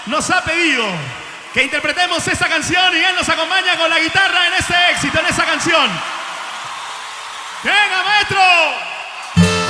nos ha pedido que interpretemos esta canción y él nos acompaña con la guitarra en este éxito, en esa canción. ¡Venga, maestro!